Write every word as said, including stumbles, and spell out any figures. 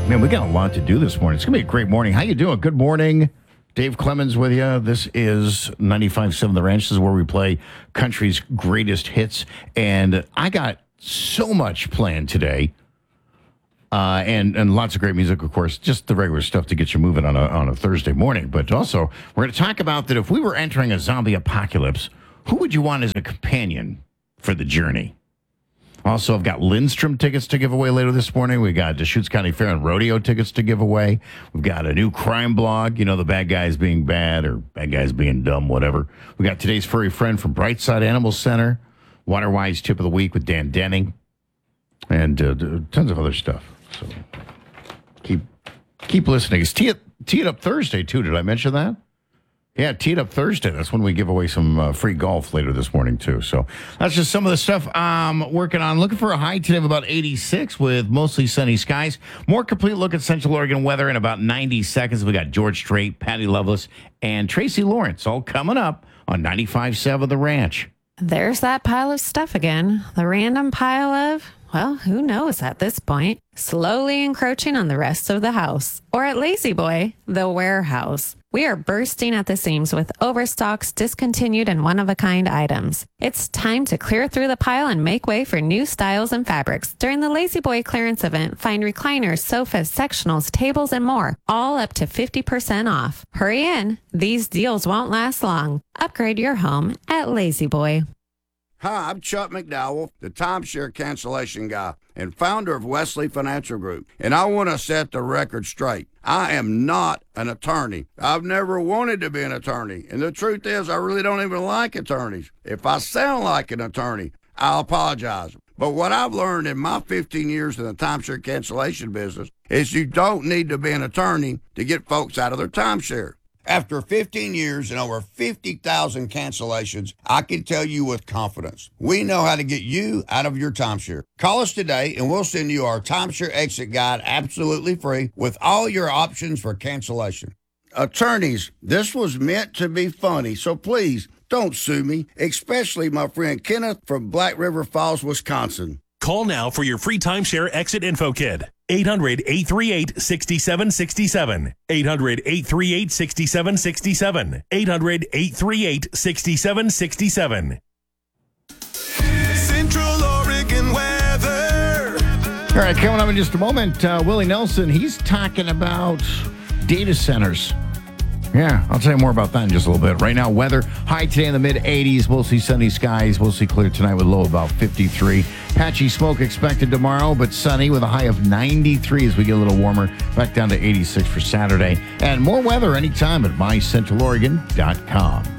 Man, we got a lot to do this morning. It's going to be a great morning. How you doing? Good morning. Dave Clemens with you. This is ninety-five point seven The Ranch. This is where we play country's greatest hits. And I got so much planned today. Uh, and, and lots of great music, of course. Just the regular stuff to get you moving on a, on a Thursday morning. But also, we're going to talk about that if we were entering a zombie apocalypse, who would you want as a companion for the journey? Also, I've got Lindstrom tickets to give away later this morning. We got Deschutes County Fair and Rodeo tickets to give away. We've got a new crime blog, you know, the bad guys being bad or bad guys being dumb, whatever. We got today's furry friend from Brightside Animal Center, Waterwise Tip of the Week with Dan Denning, and uh, tons of other stuff. So keep keep listening. It's Tee It, Tee It Up Thursday, too. Did I mention that? Yeah, Tee It Up Thursday. That's when we give away some uh, free golf later this morning, too. So that's just some of the stuff I'm working on. Looking for a high today of about eighty-six with mostly sunny skies. More complete look at Central Oregon weather in about ninety seconds. We got George Strait, Patty Loveless, and Tracy Lawrence all coming up on ninety-five point seven The Ranch. There's that pile of stuff again. The random pile of, well, who knows at this point, slowly encroaching on the rest of the house. Or at Lazy Boy, the warehouse. We are bursting at the seams with overstocks, discontinued, and one-of-a-kind items. It's time to clear through the pile and make way for new styles and fabrics. During the Lazy Boy clearance event, find recliners, sofas, sectionals, tables, and more, all up to fifty percent off. Hurry in. These deals won't last long. Upgrade your home at Lazy Boy. Hi, I'm Chuck McDowell, the timeshare cancellation guy and founder of Wesley Financial Group, and I want to set the record straight. I am not an attorney. I've never wanted to be an attorney, and the truth is I really don't even like attorneys. If I sound like an attorney, I'll apologize. But what I've learned in my fifteen years in the timeshare cancellation business is you don't need to be an attorney to get folks out of their timeshare. After fifteen years and over fifty thousand cancellations, I can tell you with confidence, we know how to get you out of your timeshare. Call us today and we'll send you our timeshare exit guide absolutely free with all your options for cancellation. Attorneys, this was meant to be funny, so please don't sue me, especially my friend Kenneth from Black River Falls, Wisconsin. Call now for your free timeshare exit info kit. eight hundred, eight three eight, six seven six seven. eight hundred, eight three eight, six seven six seven. eight hundred, eight three eight, six seven six seven. Central Oregon weather. All right, coming up in just a moment, uh, Willie Nelson, he's talking about data centers. Yeah, I'll tell you more about that in just a little bit. Right now, weather, high today in the mid-eighties, mostly sunny skies, mostly clear tonight with low about fifty-three. Patchy smoke expected tomorrow, but sunny with a high of ninety-three as we get a little warmer, back down to eighty-six for Saturday. And more weather anytime at my central oregon dot com.